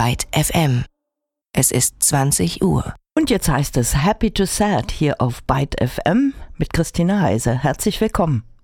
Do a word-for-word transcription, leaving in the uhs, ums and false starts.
Byte F M. Es ist zwanzig Uhr. Und jetzt heißt es Happy to Sad hier auf Byte F M mit Christina Heise. Herzlich willkommen.